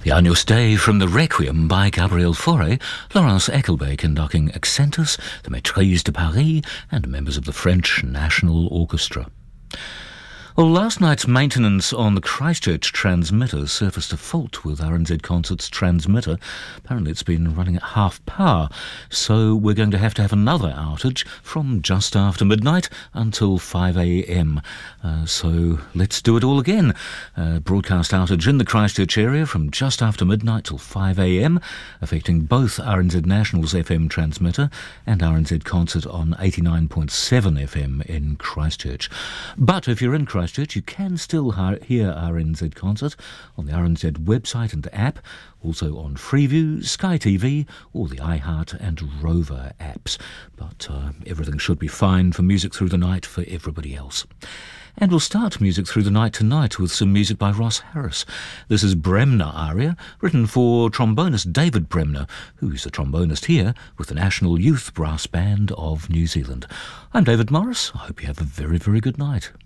The Agnus Dei from the Requiem by Gabriel Fauré, Laurence Eckelberg conducting Accentus, the Maîtrise de Paris, and members of the French National Orchestra. Well, last night's maintenance on the Christchurch transmitter surfaced a fault with RNZ Concert's transmitter. Apparently it's been running at half power, so we're going to have another outage from just after midnight until 5 a.m. So let's do it all again. Broadcast outage in the Christchurch area from just after midnight till 5 a.m, affecting both RNZ National's FM transmitter and RNZ Concert on 89.7 FM in Christchurch. But if you're in Christchurch, you can still hear RNZ Concert on the RNZ website and app, also on Freeview, Sky TV, or the iHeart and Rover apps. But everything should be fine for Music Through the Night for everybody else. And we'll start Music Through the Night tonight with some music by Ross Harris. This is Bremner aria, written for trombonist David Bremner, who's a trombonist here with the National Youth Brass Band of New Zealand. I'm David Morris. I hope you have a very, very good night.